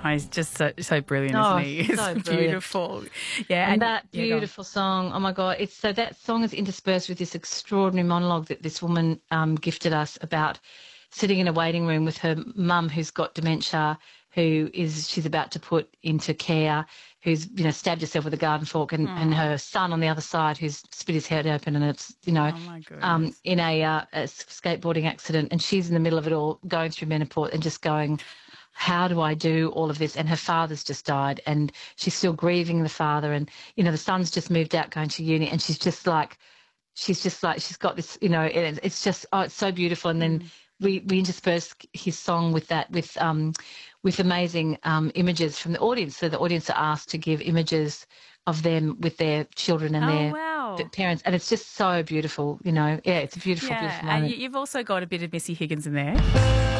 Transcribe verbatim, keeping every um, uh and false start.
Oh, he's just so so brilliant, Oh, isn't he? It's so brilliant. beautiful. Yeah, And and that yeah, go on. beautiful song, oh my God, it's so that song is interspersed with this extraordinary monologue that this woman um, gifted us about sitting in a waiting room with her mum who's got dementia, who is she's about to put into care, who's, you know, stabbed herself with a garden fork, and, and her son on the other side who's split his head open, and it's, you know, Oh my um, goodness. in a, uh, a skateboarding accident, and she's in the middle of it all, going through menopause and just going, how do I do all of this? And her father's just died, and she's still grieving the father, and, you know, the son's just moved out going to uni, and she's just like, she's just like, she's got this, you know, it, it's just, oh, it's so beautiful. And then we, we intersperse his song with that, with, um, with amazing um, images from the audience. So the audience are asked to give images of them with their children and Oh their wow. parents. And it's just so beautiful, you know. Yeah, it's a beautiful, Yeah, beautiful and moment. you- you've also got a bit of Missy Higgins in there.